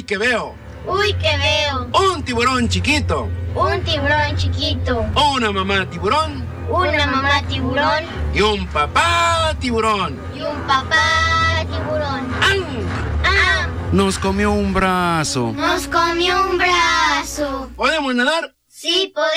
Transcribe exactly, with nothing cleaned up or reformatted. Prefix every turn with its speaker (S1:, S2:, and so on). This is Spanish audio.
S1: ¿qué veo?
S2: Uy, ¿qué veo?
S1: Un tiburón chiquito.
S2: Un tiburón chiquito.
S1: Una mamá tiburón.
S2: Una mamá tiburón.
S1: Y un papá tiburón.
S2: Y un papá tiburón.
S1: ¡Am!
S2: ¡Ah!
S1: Nos comió un brazo.
S2: Nos comió un brazo.
S1: ¿Podemos nadar?
S2: Sí, podemos.